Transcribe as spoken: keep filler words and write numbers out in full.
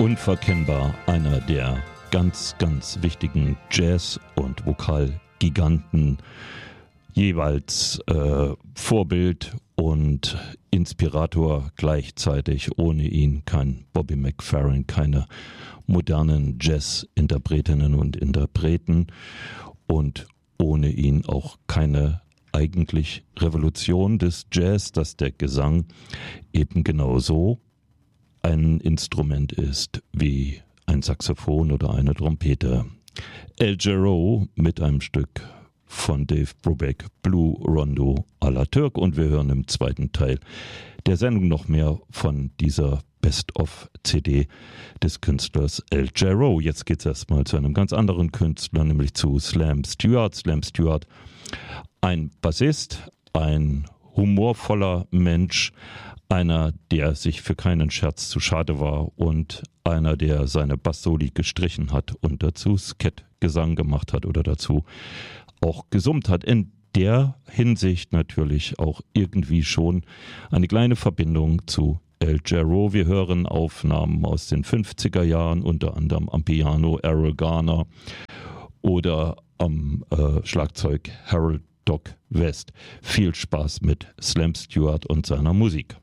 Unverkennbar einer der ganz, ganz wichtigen Jazz- und Vokalgiganten, jeweils äh, Vorbild und Inspirator gleichzeitig. Ohne ihn kein Bobby McFerrin, keine modernen Jazz-Interpretinnen und Interpreten und ohne ihn auch keine eigentlich Revolution des Jazz, dass der Gesang eben genauso ein Instrument ist wie ein Saxophon oder eine Trompete. El Jarreau mit einem Stück von Dave Brubeck, Blue Rondo à la Turk, und wir hören im zweiten Teil der Sendung noch mehr von dieser Best-of-C D des Künstlers El Jarreau. Jetzt geht es erstmal zu einem ganz anderen Künstler, nämlich zu Slam Stewart. Slam Stewart, ein Bassist, ein humorvoller Mensch, einer, der sich für keinen Scherz zu schade war und einer, der seine Bassoli gestrichen hat und dazu Skat-Gesang gemacht hat oder dazu auch gesummt hat. In der Hinsicht natürlich auch irgendwie schon eine kleine Verbindung zu El Jarreau. Wir hören Aufnahmen aus den fünfziger Jahren, unter anderem am Piano Errol Garner oder am äh, Schlagzeug Harold Doc West. Viel Spaß mit Slam Stewart und seiner Musik.